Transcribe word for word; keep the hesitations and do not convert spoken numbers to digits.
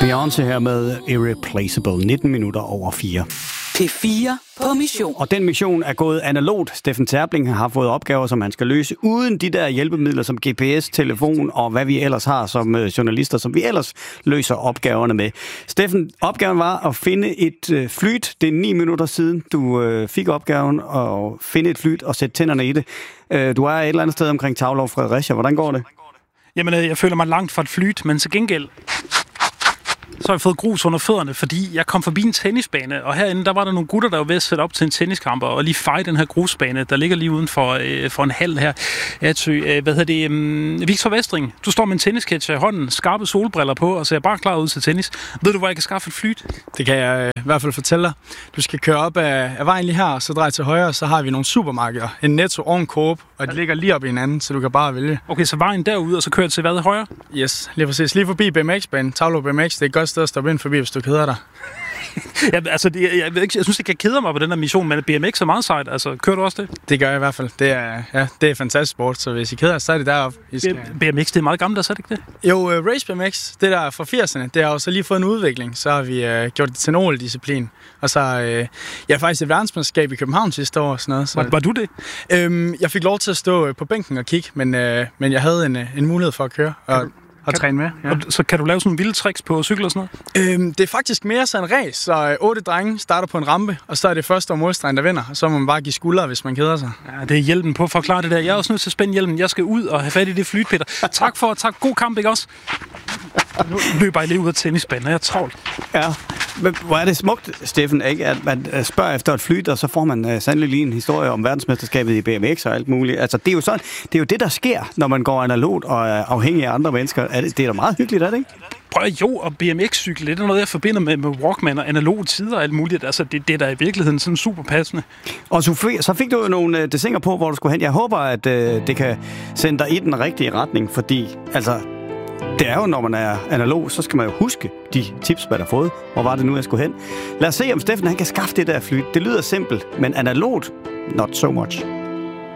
Beyoncé her med Irreplaceable, nitten minutter over fire. P fire på mission. Og den mission er gået analogt. Steffen Terpling har fået opgaver, som han skal løse, uden de der hjælpemidler som G P S, telefon og hvad vi ellers har som journalister, som vi ellers løser opgaverne med. Steffen, opgaven var at finde et flyt. Det er ni minutter siden, du fik opgaven at finde et flyt og sætte tænderne i det. Du er et eller andet sted omkring Taulov, Fredericia. Hvordan går det? Jamen, jeg føler mig langt fra et flyt, men til gengæld så har jeg fået grus under fødderne, fordi jeg kom forbi en tennisbane, og herinde, der var der nogle gutter, der var ved at sætte op til en tenniskamp, og lige feje den her grusbane, der ligger lige uden for, øh, for en hal her. Atø, øh, hvad hedder det? Um, Victor Vestring, du står med en tennisketcher i hånden, skarpe solbriller på, og ser bare klar ud til tennis. Ved du, hvor jeg kan skaffe et flyt? Det kan jeg øh, i hvert fald fortælle dig. Du skal køre op af, af vejen lige her, og så dreje til højre, så har vi nogle supermarkeder. En Netto og en Coop, og de ligger lige op i hinanden, så du kan bare vælge. Okay, så vejen derude, og så kører jeg til hvad højre? Yes, lige præcis. Lige forbi B M X-banen. Taulov B M X, det er et godt sted at stoppe ind forbi, hvis du keder dig. ja, altså, det, jeg, jeg, jeg synes ikke, jeg keder mig på den her mission, men B M X er meget sejt. Altså, kører du også det? Det gør jeg i hvert fald. Det er, ja, det er fantastisk sport, så hvis I keder jer, så er det deroppe. Skal... B M X, det er meget gammelt, er det ikke det? Jo, uh, Race B M X, det der fra firserne, det har jo så lige fået en udvikling. Så har vi uh, gjort det til en O L-disciplin. Og så uh, jeg faktisk et verdensmesterskab i København sidste år og sådan noget. Så, var, var du det? Øhm, jeg fik lov til at stå uh, på bænken og kigge, men, uh, men jeg havde en, uh, en mulighed for at køre. Og, og træne med. Ja. Og, så kan du lave sådan nogle vilde tricks på cykel og sådan noget? Øhm, det er faktisk mere sådan en race, så øh, otte drenge starter på en rampe, og så er det første målstregen, der vinder, og så må man bare give skuldre, hvis man keder sig. Ja, det er hjælpen på at forklare det der. Jeg er også nødt til at spænde hjelmen. Jeg skal ud og have fat i det flyt, Peter. Tak for, tak. God kamp, ikke også? Nu løber jeg lige ud af tennisbanen, og jeg er travlt. Ja, men hvor er det smukt, Steffen, ikke? At man spørger efter et flyt, og så får man uh, sandelig lige en historie om verdensmesterskabet i B M X og alt muligt. Altså, det er jo sådan, det er jo det, der sker, når man går analogt og er afhængig af andre mennesker. Er det, det er da meget hyggeligt, er det ikke? Prøv at jo, og B M X-cykel, det er noget, jeg forbinder med, med Walkman og analoge tider og alt muligt. Altså, det, det er da i virkeligheden sådan super passende. Og så fik du jo nogle uh, desinger på, hvor du skulle hen. Jeg håber, at uh, det kan sende dig i den rigtige retning, fordi, altså, det er jo, når man er analog, så skal man jo huske de tips, man har fået. Hvor var det nu, jeg skulle hen? Lad os se, om Steffen han kan skaffe det der fly. Det lyder simpelt, men analogt, not so much.